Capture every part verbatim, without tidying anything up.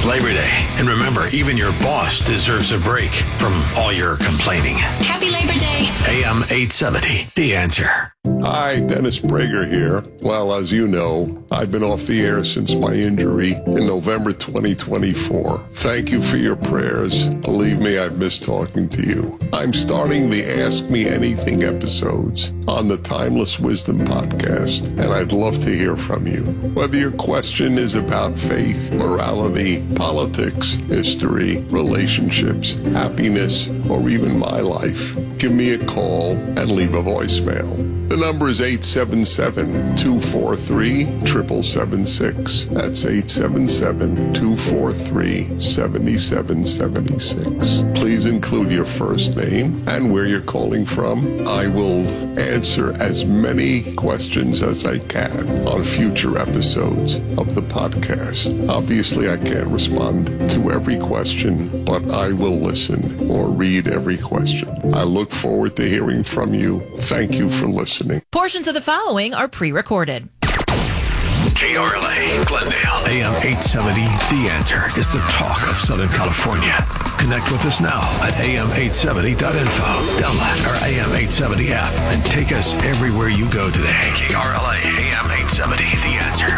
It's Labor Day. And remember, even your boss deserves a break from all your complaining. Happy Labor Day. A M eight seventy, The Answer. Hi, Dennis Prager here. Well, as you know, I've been off the air since my injury in November twenty twenty-four. Thank you for your prayers. Believe me, I've missed talking to you. I'm starting the Ask Me Anything episodes on the Timeless Wisdom podcast, and I'd love to hear from you. Whether your question is about faith, morality, politics, history, relationships, happiness, or even my life, give me a call and leave a voicemail. The number is eight seven seven, two four three, seven seven seven six. That's eight seven seven, two four three, seven seven seven six. Please include your first name and where you're calling from. I will answer as many questions as I can on future episodes of the podcast. Obviously, I can't respond to every question, but I will listen or read every question. I look forward to hearing from you. Thank you for listening. Portions of the following are pre-recorded. K R L A, Glendale, A M eight seventy, The Answer is the talk of Southern California. Connect with us now at A M eight seventy dot info. Download our A M eight seventy app and take us everywhere you go today. K R L A, A M eight seventy, The Answer.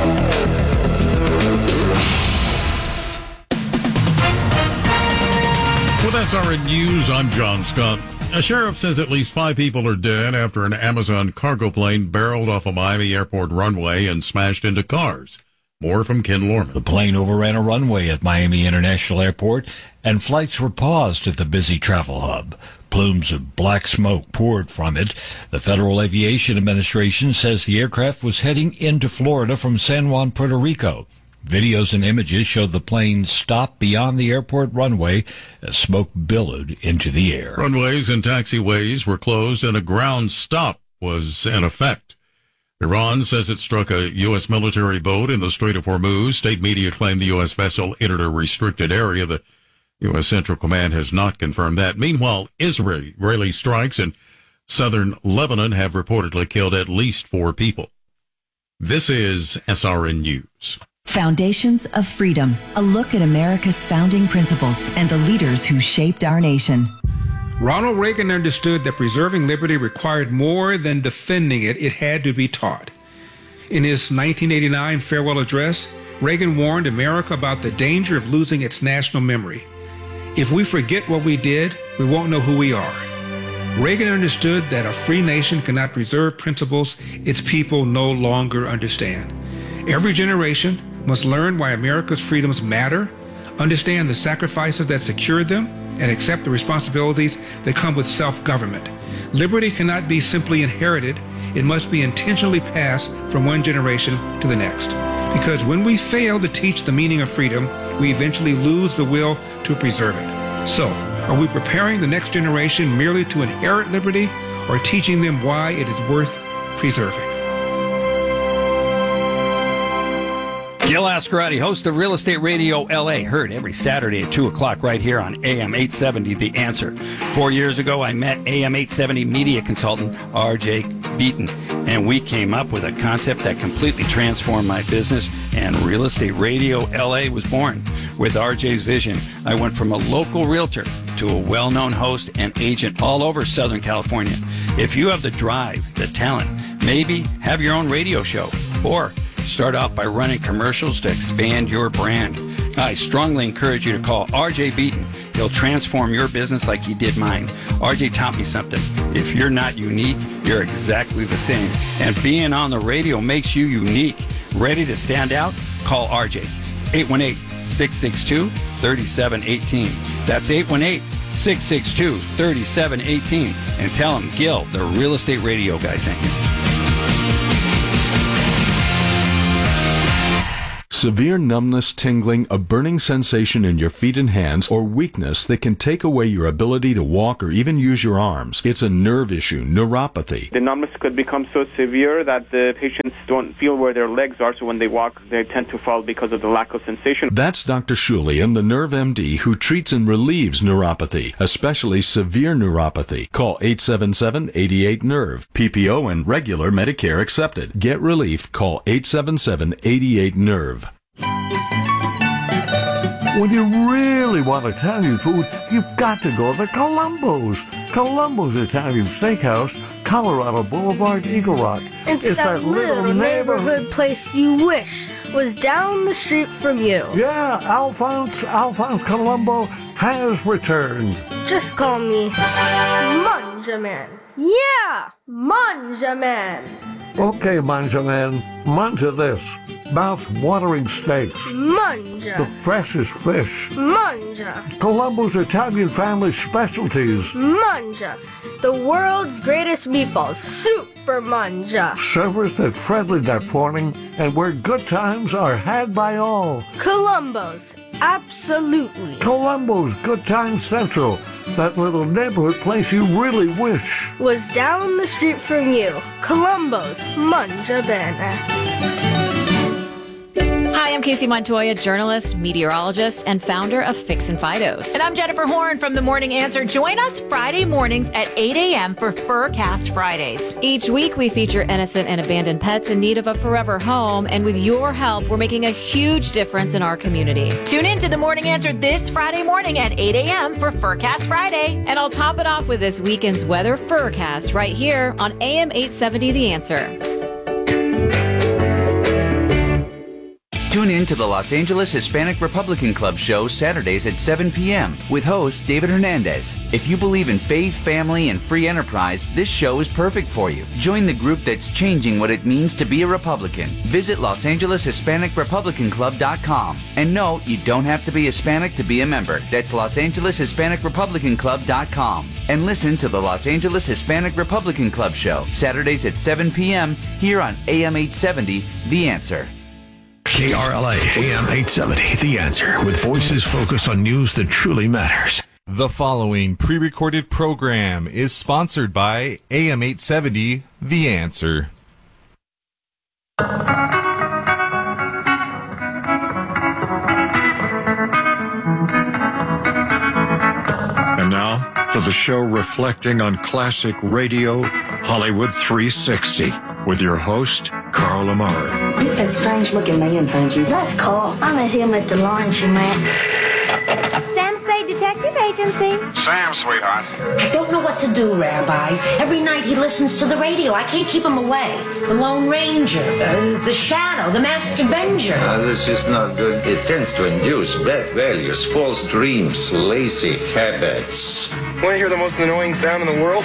With S R N News, I'm John Scott. A sheriff says at least five people are dead after an Amazon cargo plane barreled off a Miami airport runway and smashed into cars. More from Ken Lorman. The plane overran a runway at Miami International Airport, and flights were paused at the busy travel hub. Plumes of black smoke poured from it. The Federal Aviation Administration says the aircraft was heading into Florida from San Juan, Puerto Rico. Videos and images showed the plane stop beyond the airport runway as smoke billowed into the air. Runways and taxiways were closed and a ground stop was in effect. Iran says it struck a U S military boat in the Strait of Hormuz. State media claim the U S vessel entered a restricted area. The U S Central Command has not confirmed that. Meanwhile, Israeli strikes in southern Lebanon have reportedly killed at least four people. This is S R N News. Foundations of Freedom, a look at America's founding principles and the leaders who shaped our nation. Ronald Reagan understood that preserving liberty required more than defending it, it had to be taught. In his nineteen eighty-nine farewell address, Reagan warned America about the danger of losing its national memory. If we forget what we did, we won't know who we are. Reagan understood that a free nation cannot preserve principles its people no longer understand. Every generation must learn why America's freedoms matter, understand the sacrifices that secured them, and accept the responsibilities that come with self-government. Liberty cannot be simply inherited. It must be intentionally passed from one generation to the next. Because when we fail to teach the meaning of freedom, we eventually lose the will to preserve it. So, are we preparing the next generation merely to inherit liberty, or teaching them why it is worth preserving? Gil Ascarati, host of Real Estate Radio L A, heard every Saturday at two o'clock right here on A M eight seventy, The Answer. Four years ago, I met A M eight seventy media consultant R J Beaton, and we came up with a concept that completely transformed my business, and Real Estate Radio L A was born. With R J's vision, I went from a local realtor to a well-known host and agent all over Southern California. If you have the drive, the talent, maybe have your own radio show, or start off by running commercials to expand your brand, I strongly encourage you to call R J Beaton. He'll transform your business like he did mine. R J taught me something. If you're not unique, you're exactly the same. And being on the radio makes you unique. Ready to stand out? Call R J. eight one eight, six six two, three seven one eight. That's eight one eight, six six two, three seven one eight. And tell him Gil, the Real Estate Radio guy, sent you. Severe numbness, tingling, a burning sensation in your feet and hands, or weakness that can take away your ability to walk or even use your arms. It's a nerve issue, neuropathy. The numbness could become so severe that the patients don't feel where their legs are, so when they walk, they tend to fall because of the lack of sensation. That's Doctor Shulian, the Nerve M D, who treats and relieves neuropathy, especially severe neuropathy. Call eight seven seven, eight eight, nerve. P P O and regular Medicare accepted. Get relief. Call eight seven seven, eight eight, nerve. When you really want Italian food, you've got to go to Columbo's. Columbo's Italian Steakhouse, Colorado Boulevard, Eagle Rock. It's, it's that, that little, little neighborhood, neighborhood place you wish was down the street from you. Yeah, Alphonse, Alphonse Columbo has returned. Just call me Manja Man. Yeah, Manja Man. Okay, Manja Man, manja this. Mouth-watering steaks. Manja. The freshest fish. Manja. Columbo's Italian family specialties. Manja. The world's greatest meatballs. Super Manja. Servers that friendly that morning and where good times are had by all. Columbo's. Absolutely. Columbo's Good Time Central. That little neighborhood place you really wish was down the street from you. Columbo's Manja Bene. Hi, I'm Casey Montoya, journalist, meteorologist, and founder of Fix and Fidos. And I'm Jennifer Horn from The Morning Answer. Join us Friday mornings at eight a.m. for Furcast Fridays. Each week, we feature innocent and abandoned pets in need of a forever home. And with your help, we're making a huge difference in our community. Tune in to The Morning Answer this Friday morning at eight a.m. for Furcast Friday. And I'll top it off with this weekend's weather Furcast right here on A M eight seventy The Answer. Tune in to the Los Angeles Hispanic Republican Club show Saturdays at seven p.m. with host David Hernandez. If you believe in faith, family, and free enterprise, this show is perfect for you. Join the group that's changing what it means to be a Republican. Visit Los Angeles Hispanic Republican Club dot com. And no, you don't have to be Hispanic to be a member. That's Los Angeles Hispanic Republican Club dot com. And listen to the Los Angeles Hispanic Republican Club show Saturdays at seven p.m. here on A M eight seventy, The Answer. K R L A A M eight seventy, The Answer, with voices focused on news that truly matters. The following pre-recorded program is sponsored by A M eight seventy, The Answer. And now, for the show reflecting on classic radio, Hollywood three sixty, with your host, Carl Amari. Who's that strange-looking man behind you? That's Carl. I met him at the laundromat. Sam Say Detective Agency. Sam, sweetheart. I don't know what to do, Rabbi. Every night he listens to the radio. I can't keep him away. The Lone Ranger, uh, the Shadow, the Masked Avenger. Uh, this is not good. It tends to induce bad values, false dreams, lazy habits. Want to hear the most annoying sound in the world?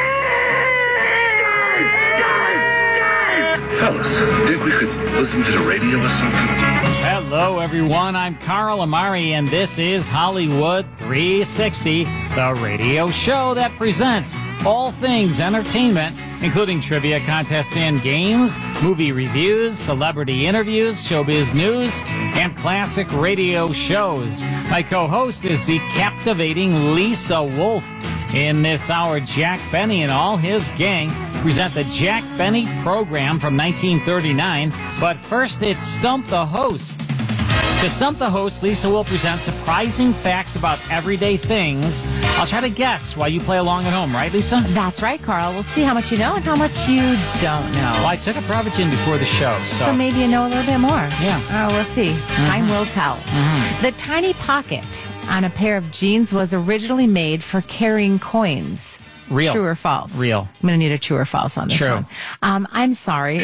Fellas, think we could listen to the radio or something? Hello, everyone. I'm Carl Amari, and this is Hollywood three sixty, the radio show that presents all things entertainment, including trivia contest and games, movie reviews, celebrity interviews, showbiz news, and classic radio shows. My co-host is the captivating Lisa Wolf. In this hour, Jack Benny and all his gang present the Jack Benny program from nineteen thirty-nine. But first, it's Stump the Host. To Stump the Host, Lisa will present surprising facts about everyday things. I'll try to guess while you play along at home, right, Lisa? That's right, Carl. We'll see how much you know and how much you don't know. Well, I took a Prevagen before the show, so... So maybe you know a little bit more. Yeah. Oh, we'll see. Mm-hmm. Time will tell. Mm-hmm. The tiny pocket on a pair of jeans was originally made for carrying coins. Real. True or false? Real. I'm going to need a true or false on this True. one. Um, I'm sorry.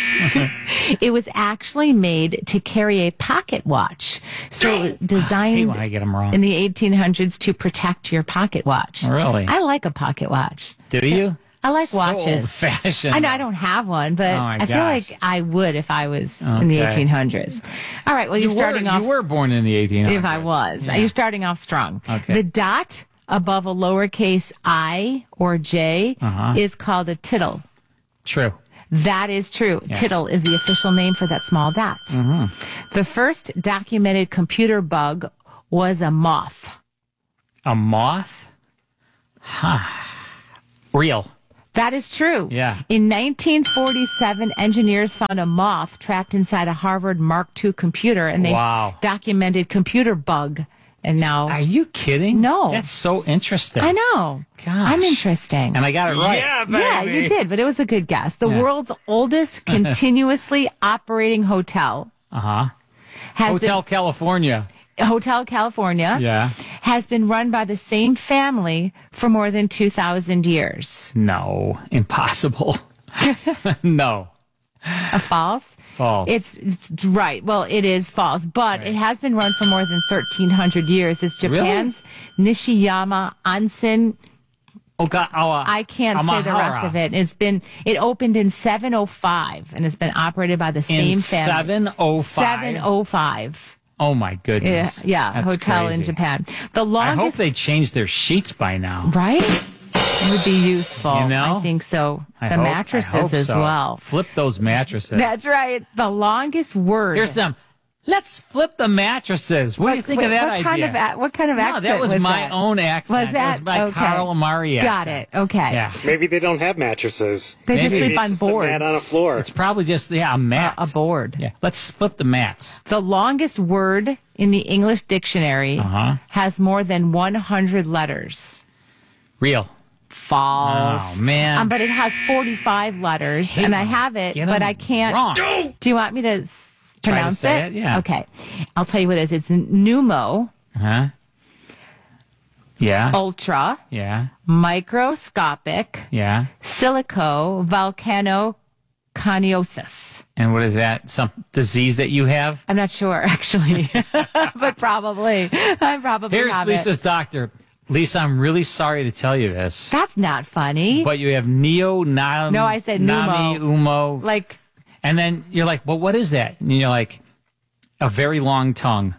It was actually made to carry a pocket watch. So designed I hate when I get them wrong. in the eighteen hundreds to protect your pocket watch. Really? I like a pocket watch. Do you? I like So watches. old-fashioned. I know I don't have one, but Oh, my I feel gosh. like I would if I was in the Okay. eighteen hundreds. All right, well, you're you starting were, off... You were born in the eighteen hundreds. If I was. Yeah. You're starting off strong. Okay. The dot above a lowercase I or J Uh-huh. is called a tittle. True. That is true. Yeah. Tittle is the official name for that small dot. Mm-hmm. The first documented computer bug was a moth. A moth? Huh. Real. That is true. Yeah. In nineteen forty-seven, engineers found a moth trapped inside a Harvard Mark two computer, and they Wow. documented computer bug. And now... Are you kidding? No. That's so interesting. I know. Gosh. I'm interesting. And I got it right. Yeah, Yeah, you did, but it was a good guess. The Yeah. world's oldest continuously operating hotel Uh-huh. has Hotel been, California. Hotel California, Yeah. has been run by the same family for more than two thousand years. No. Impossible. No. A false? False. It's, it's right. Well, it is false, but it has been run for more than thirteen hundred years. It's Japan's Nishiyama Onsen. Oh, God. Oh, uh, I can't say the rest Amahara. of it. It's been it opened in seven oh five and it's been operated by the same In family. seven oh five? seven oh five. Oh, my Yeah, goodness. yeah, That's hotel crazy. in Japan. The I longest, hope they changed their sheets by now. right? It would be useful. You know? I think so. I the hope- I mattresses hope as so. well. Flip those mattresses. That's right. The longest word. Here's some. Let's flip the mattresses. What, do you think wait, of that what idea? Kind of, a- what kind of no, accent that was, my that? own accent. Was that? It was my okay. Carl Amari accent. Got it. Okay. Yeah. Maybe they don't have mattresses. They just Maybe sleep it's on just a mat boards. on a floor. It's probably just, yeah, a mat. A board. Yeah. Let's flip the mats. The longest word in the English dictionary Uh-huh. has more than one hundred letters. Real. False. Oh, man. Um, but it has forty-five letters, Hey, and I have it, get but 'em I can't. wrong. Do you want me to s- Try to pronounce say it? Yeah. Okay. I'll tell you what it is. It's pneumo, Huh? Yeah. ultra, Yeah. microscopic, Yeah. silico, volcanoconiosis. And what is that? Some disease that you have? I'm not sure, actually, but probably. I probably Here's have Lisa's it. doctor. Lisa, I'm really sorry to tell you this, That's not funny. but you have neo nam. No, I said nami pneumo. umo. Like, And then you're like, well, what is that? And you're like, a very long tongue.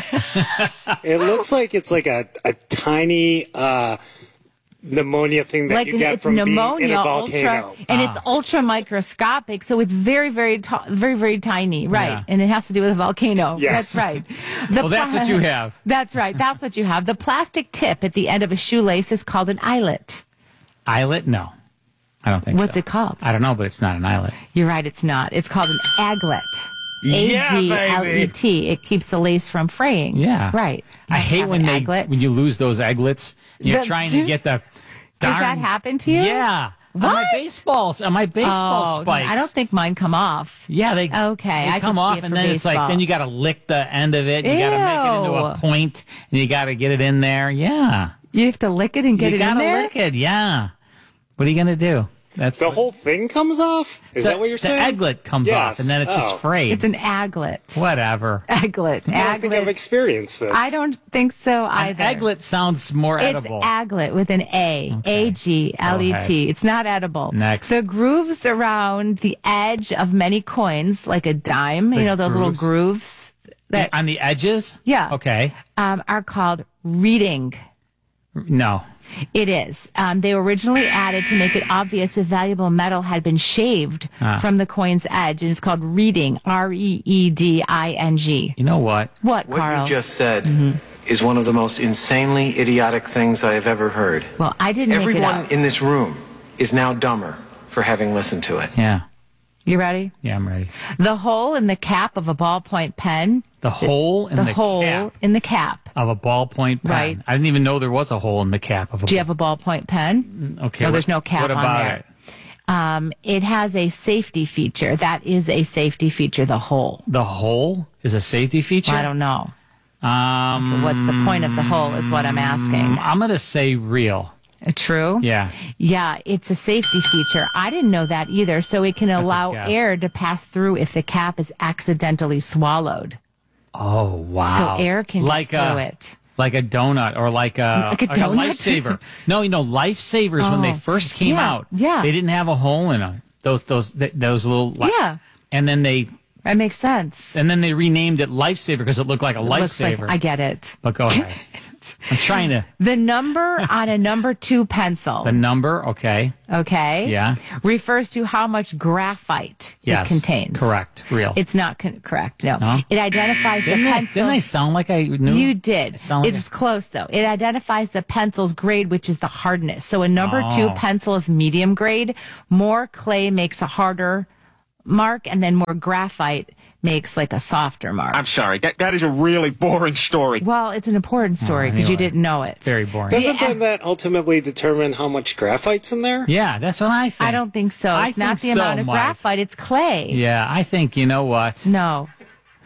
It looks like it's like a, a tiny uh, pneumonia thing that like you get it's from pneumonia, being in a volcano. ultra, and Ah. it's ultra microscopic, so it's very, very, ta- very, very tiny, right? Yeah. And it has to do with a volcano. Yes. That's right. The Well, that's what you have. That's right. That's what you have. The plastic tip at the end of a shoelace is called an eyelet. Eyelet? No. I don't think What's so. it called? I don't know, but it's not an eyelet. You're right. It's not. It's called an aglet. Yeah, A G L E T. It keeps the lace from fraying. Yeah. Right. I You hate have when an they aglet. when you lose those eglets. You're The- trying to get the. Does darn- that happen to you? Yeah. On my What? baseballs, on my baseball Oh, spikes. I don't think mine come off. Yeah, they Okay, They I come can see off, it and for then it's like baseball. then you got to lick the end of it. You got to make it into a Ew. point, and you got to get it in there. Yeah, You have to lick it and get you it in gotta there? lick it. Yeah. What are you gonna do? That's The whole thing comes off? Is the, that what you're the saying? eglet comes Yes. off, and then it's Oh. just frayed. It's an aglet. Whatever. Aglet. I don't think I've Aglet. experienced this. I don't think so either. An eglet sounds more It's edible. aglet with an A. A G L E T. It's not edible. Next. The grooves around the edge of many coins, like a dime, The you know, those little grooves? grooves that On the edges? Yeah. Okay. um, are called reading. No. It is. Um, they were originally added to make it obvious if valuable metal had been shaved Ah. from the coin's edge, and it's called reading. R E E D I N G. You know what? What, What Carl? you just said is one of the most insanely idiotic things I have ever heard. Well, I didn't make it Everyone up. in this room is now dumber for having listened to it. Yeah. You ready? Yeah, I'm ready. The hole in the cap of a ballpoint pen. The hole in the, the hole cap. in the cap. Of a ballpoint pen. Right. I didn't even know there was a hole in the cap of a Do you have a ballpoint pen? Okay. No, what- there's no cap what on about there. it? Um, it has a safety feature. That is a safety feature, the hole. The hole is a safety feature? I don't know. Um, What's the point of the hole is what I'm asking. I'm going to say real. Uh, True? Yeah. Yeah, it's a safety feature. I didn't know that either. So it can That's a allow guess. air to pass through if the cap is accidentally swallowed. Oh, wow. So air can like get through a, it. Like a donut or like a, Like a donut? lifesaver. No, you know, lifesavers when they Oh, first came yeah, out, yeah. they didn't have a hole in them. Those, those, th- those little, li- Yeah. And then they, That makes sense. and then they renamed it lifesaver because it looked like a It looks like- lifesaver. I get it. But go ahead. I'm trying to, The number on a number two pencil, the number, okay. okay, Yeah. refers to how much graphite Yes. it contains. Correct. Real. It's not con- correct. No. No? It identifies Didn't the I, pencil. didn't I sound like I knew? You did. It sounded It's close though. It identifies the pencil's grade, which is the hardness. So a number Oh. two pencil is medium grade. More clay makes a harder mark, and then more graphite makes like a softer mark. I'm sorry. That that is a really boring story. Well, it's an important story because you anyway. didn't know it. Very boring. Doesn't then that ultimately determine how much graphite's in there? Yeah, that's what I think. I don't think so. I It's not the think so, amount of Mike. graphite. It's clay. Yeah, I think, you know what? No.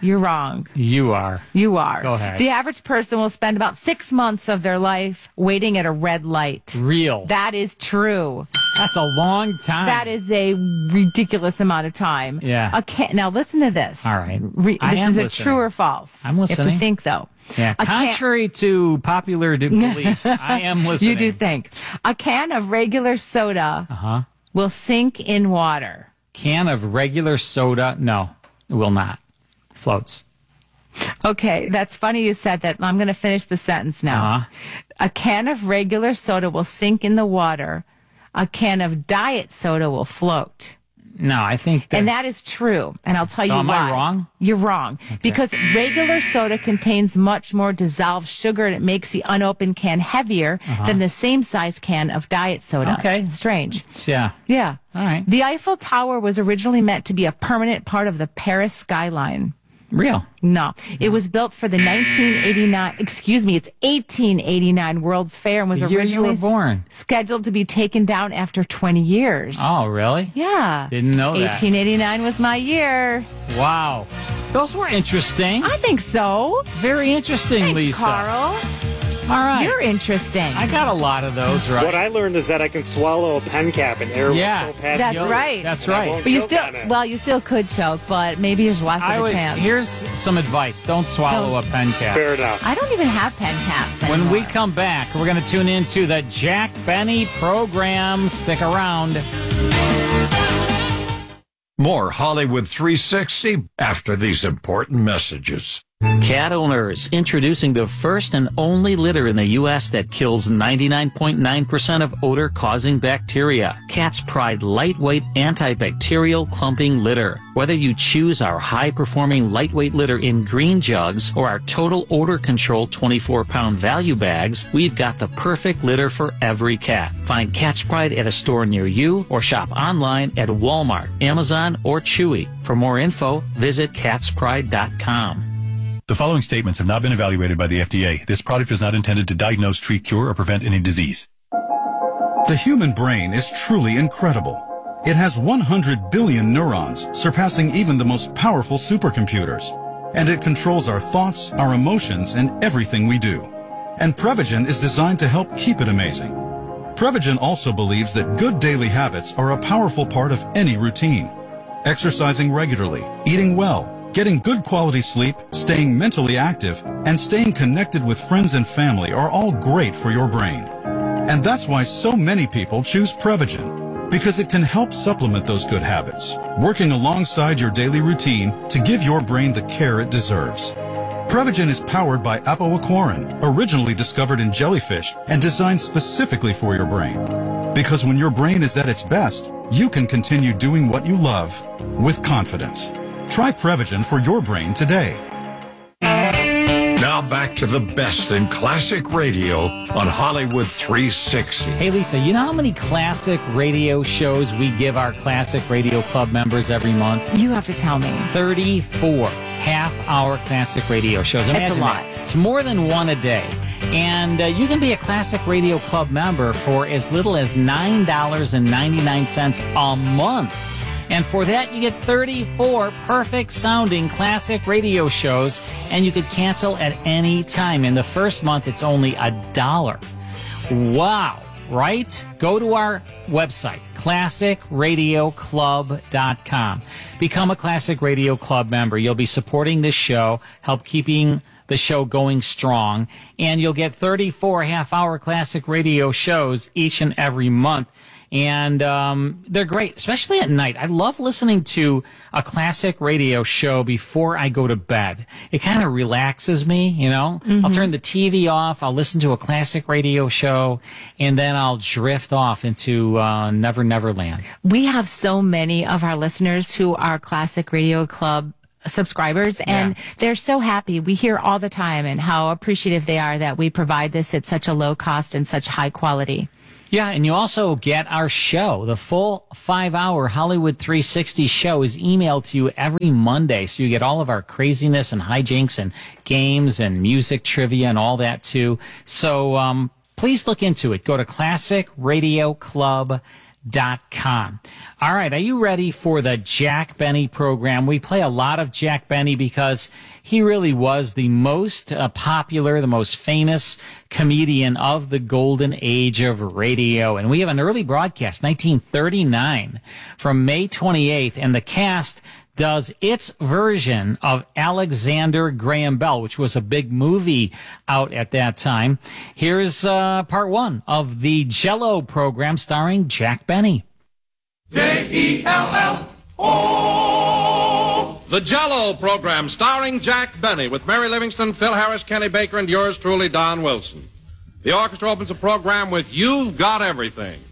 You're wrong. You are. You are. Go ahead. The average person will spend about six months of their life waiting at a red light. Real. That is true. That's a long time. That is a ridiculous amount of time. Yeah. A can- now listen to this. All right. Re- I this am is a listening. true or false. I'm listening. You have to think, though. Yeah. A can- Contrary to popular d- belief, I am listening. You do think. A can of regular soda Uh-huh. will sink in water. Can of regular soda? No, it will not. Floats. Okay, that's funny you said that. I'm going to finish the sentence now. Uh-huh. A can of regular soda will sink in the water. A can of diet soda will float. No, I think that... And that is true. And I'll tell So you am why. I wrong? You're wrong. Because regular soda contains much more dissolved sugar and it makes the unopened can heavier Uh-huh. than the same size can of diet soda. Okay. Strange. Yeah. Yeah. All right. The Eiffel Tower was originally meant to be a permanent part of the Paris skyline. Real? No. It was built for the nineteen eighty-nine, excuse me, it's eighteen eighty-nine World's Fair and was The year you originally were born. scheduled to be taken down after twenty years. Oh, really? Yeah. Didn't know that. eighteen eighty-nine was my year. Wow. Those were interesting. I think so. Very interesting, Thanks, Lisa. Carl. All right. You're interesting. I got a lot of those, right? What I learned is that I can swallow a pen cap and air Yeah. will still pass That's through. right. That's And I right. won't But you choke still, on it. well, you still could choke, but maybe there's less I of a would, chance. here's some advice. Don't swallow a pen cap. Fair enough. I don't even have pen caps When anymore. we come back, we're going to tune into the Jack Benny program. Stick around. More Hollywood three sixty after these important messages. Cat owners, introducing the first and only litter in the U S that kills ninety-nine point nine percent of odor-causing bacteria. Cat's Pride lightweight antibacterial clumping litter. Whether you choose our high-performing lightweight litter in green jugs or our total odor control twenty-four pound value bags, we've got the perfect litter for every cat. Find Cat's Pride at a store near you or shop online at Walmart, Amazon, or Chewy. For more info, visit cats pride dot com. The following statements have not been evaluated by the F D A. This product is not intended to diagnose, treat, cure, or prevent any disease. The human brain is truly incredible. It has one hundred billion neurons, surpassing even the most powerful supercomputers. And it controls our thoughts, our emotions, and everything we do. And Prevagen is designed to help keep it amazing. Prevagen also believes that good daily habits are a powerful part of any routine. Exercising regularly, eating well, getting good quality sleep, staying mentally active, and staying connected with friends and family are all great for your brain. And that's why so many people choose Prevagen, because it can help supplement those good habits, working alongside your daily routine to give your brain the care it deserves. Prevagen is powered by apoaquarin, originally discovered in jellyfish and designed specifically for your brain. Because when your brain is at its best, you can continue doing what you love with confidence. Try Prevagen for your brain today. Now back to the best in classic radio on Hollywood three sixty. Hey, Lisa, you know how many classic radio shows we give our Classic Radio Club members every month? You have to tell me. thirty-four half-hour classic radio shows. That's Imagine a lot. that. It's more than one a day. And uh, you can be a Classic Radio Club member for as little as nine dollars and ninety-nine cents a month. And for that, you get thirty-four perfect-sounding classic radio shows, and you could cancel at any time. In the first month, it's only a dollar. Wow, right? Go to our website, classic radio club dot com. Become a Classic Radio Club member. You'll be supporting this show, help keeping the show going strong, and you'll get thirty-four half-hour classic radio shows each and every month. And um, they're great, especially at night. I love listening to a classic radio show before I go to bed. It kind of relaxes me, you know. Mm-hmm. I'll turn the T V off, I'll listen to a classic radio show, and then I'll drift off into uh, Never Never Land. We have so many of our listeners who are Classic Radio Club subscribers, and Yeah. they're so happy. We hear all the time and how appreciative they are that we provide this at such a low cost and such high quality. Yeah, and you also get our show. The full five-hour Hollywood three sixty show is emailed to you every Monday, so you get all of our craziness and hijinks and games and music trivia and all that, too. So um, please look into it. Go to classic radio club dot com. All right, are you ready for the Jack Benny program? We play a lot of Jack Benny because he really was the most uh, popular, the most famous comedian of the golden age of radio. And we have an early broadcast, nineteen thirty-nine, from May twenty-eighth, and the cast does its version of Alexander Graham Bell, which was a big movie out at that time. Here's uh, part one of the Jell-O program starring Jack Benny. J E L L O The Jell-O program starring Jack Benny with Mary Livingston, Phil Harris, Kenny Baker, and yours truly, Don Wilson. The orchestra opens the program with You've Got Everything.